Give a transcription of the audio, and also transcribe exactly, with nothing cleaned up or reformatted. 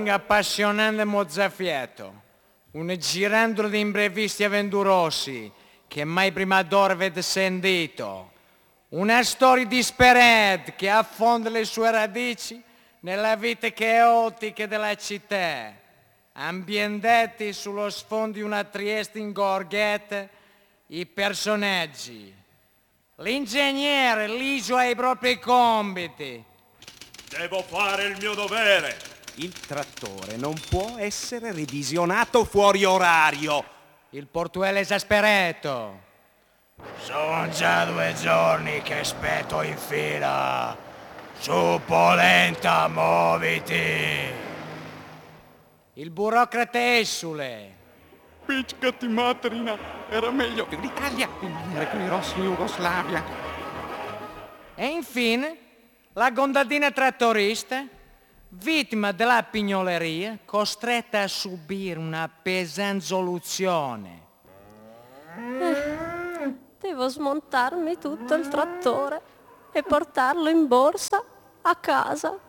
un appassionante mozzafiato, un girandolo di imprevisti avventurosi che mai prima d'ora avete sentito, una storia disperata che affonda le sue radici nella vita caotica della città, ambientati sullo sfondo di una Trieste ingorgata, i personaggi. L'ingegnere ligio ai propri compiti. Devo fare il mio dovere. Il trattore non può essere revisionato fuori orario. Il portuale esasperato. Sono già due giorni che aspetto in fila. Su Polenta, muoviti. Il burocrate esule. Piccati materina, era meglio che l'Italia venire con i rossi in Jugoslavia. E infine la gondadina trattorista, vittima della pignoleria, costretta a subire una pesanzoluzione. Eh, devo smontarmi tutto il trattore e portarlo in borsa a casa.